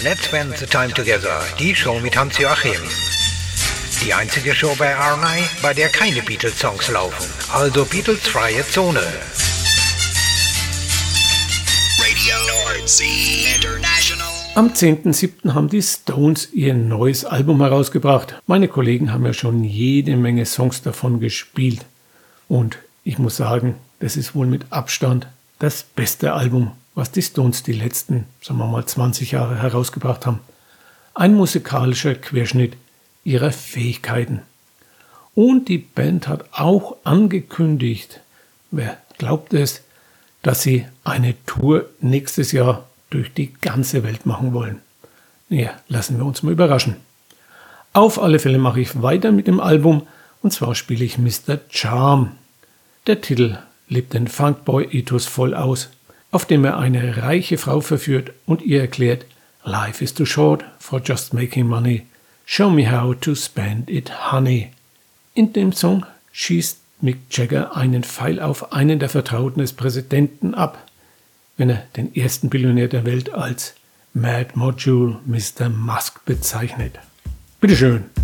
Let's Spend the Time Together, die Show mit Hans-Joachim. Die einzige Show bei R9, bei der keine Beatles-Songs laufen. Also Beatles-freie Zone. Radio Nordsee International. Am 10.07. haben die Stones ihr neues Album herausgebracht. Meine Kollegen haben ja schon jede Menge Songs davon gespielt. Und ich muss sagen, das ist wohl mit Abstand das beste Album, was die Stones die letzten, sagen wir mal, 20 Jahre herausgebracht haben. Ein musikalischer Querschnitt ihrer Fähigkeiten. Und die Band hat auch angekündigt, wer glaubt es, dass sie eine Tour nächstes Jahr durch die ganze Welt machen wollen. Ja, lassen wir uns mal überraschen. Auf alle Fälle mache ich weiter mit dem Album und zwar spiele ich Mr. Charm. Der Titel lebt den Funkboy-Ethos voll aus, auf dem er eine reiche Frau verführt und ihr erklärt, Life is too short for just making money. Show me how to spend it, honey. In dem Song schießt Mick Jagger einen Pfeil auf einen der Vertrauten des Präsidenten ab, wenn er den ersten Billionär der Welt als Mad Module Mr. Musk bezeichnet. Bitteschön.